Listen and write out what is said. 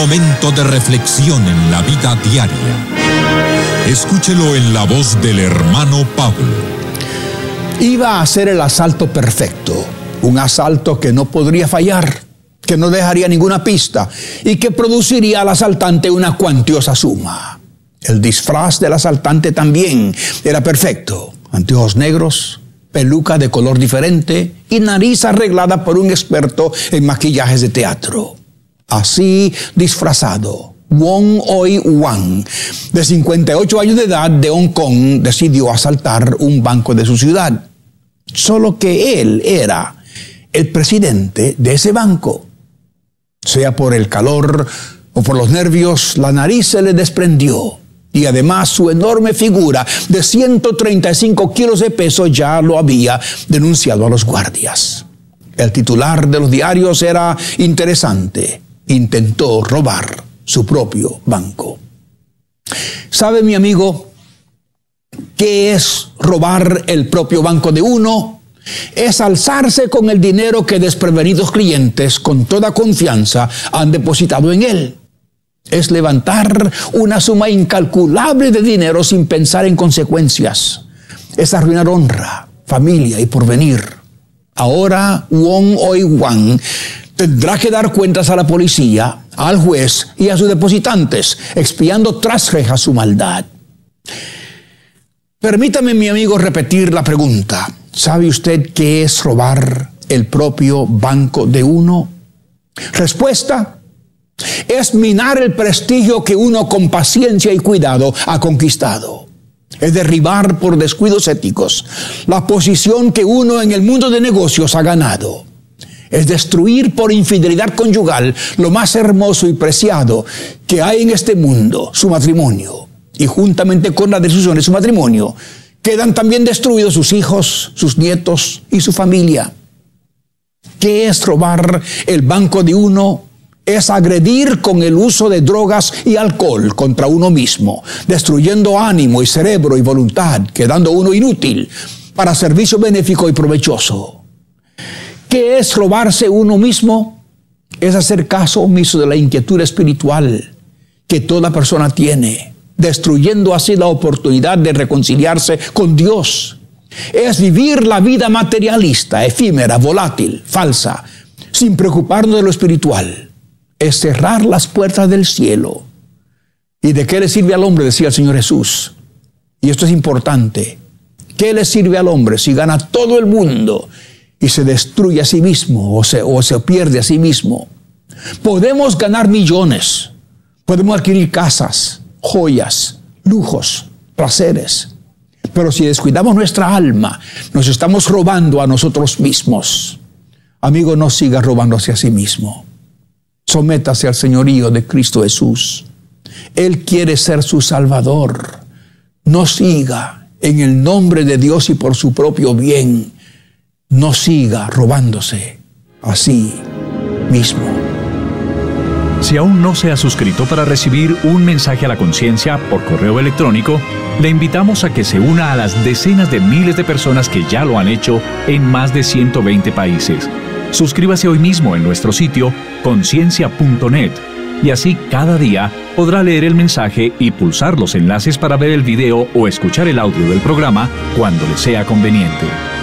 momento de reflexión en la vida diaria. Escúchelo en la voz del hermano Pablo. Iba a ser el asalto perfecto, un asalto que no podría fallar, que no dejaría ninguna pista y que produciría al asaltante una cuantiosa suma. El disfraz del asaltante también era perfecto: anteojos negros, peluca de color diferente y nariz arreglada por un experto en maquillajes de teatro. Así disfrazado, Wong Oi Wan, de 58 años de edad, de Hong Kong, decidió asaltar un banco de su ciudad. Solo que él era el presidente de ese banco. Sea por el calor o por los nervios, la nariz se le desprendió. Y además su enorme figura de 135 kilos de peso ya lo había denunciado a los guardias. El titular de los diarios era interesante: intentó robar su propio banco. ¿Sabe, mi amigo, qué es robar el propio banco de uno? Es alzarse con el dinero que desprevenidos clientes con toda confianza han depositado en él. Es levantar una suma incalculable de dinero sin pensar en consecuencias. Es arruinar honra, familia y porvenir. Ahora Wong Oi Wan tendrá que dar cuentas a la policía, al juez y a sus depositantes, expiando tras rejas su maldad. Permítame, mi amigo, repetir la pregunta. ¿Sabe usted qué es robar el propio banco de uno? Respuesta: es minar el prestigio que uno con paciencia y cuidado ha conquistado. Es derribar por descuidos éticos la posición que uno en el mundo de negocios ha ganado. Es destruir por infidelidad conyugal lo más hermoso y preciado que hay en este mundo, su matrimonio. Y juntamente con la destrucción de su matrimonio, quedan también destruidos sus hijos, sus nietos y su familia. ¿Qué es robar el banco de uno? Es agredir con el uso de drogas y alcohol contra uno mismo, destruyendo ánimo y cerebro y voluntad, quedando uno inútil para servicio benéfico y provechoso. ¿Qué es robarse uno mismo? Es hacer caso omiso de la inquietud espiritual que toda persona tiene, destruyendo así la oportunidad de reconciliarse con Dios. Es vivir la vida materialista, efímera, volátil, falsa, sin preocuparnos de lo espiritual. Es cerrar las puertas del cielo. ¿Y de qué le sirve al hombre?, decía el Señor Jesús. Y esto es importante. ¿Qué le sirve al hombre si gana todo el mundo y se destruye a sí mismo o se pierde a sí mismo? Podemos ganar millones, podemos adquirir casas, joyas, lujos, placeres, pero si descuidamos nuestra alma, nos estamos robando a nosotros mismos. Amigo, no siga robándose a sí mismo. Sométase al señorío de Cristo Jesús. Él quiere ser su Salvador. No siga, en el nombre de Dios y por su propio bien, no siga robándose a sí mismo. Si aún no se ha suscrito para recibir un mensaje a la conciencia por correo electrónico, le invitamos a que se una a las decenas de miles de personas que ya lo han hecho en más de 120 países. Suscríbase hoy mismo en nuestro sitio conciencia.net y así cada día podrá leer el mensaje y pulsar los enlaces para ver el video o escuchar el audio del programa cuando le sea conveniente.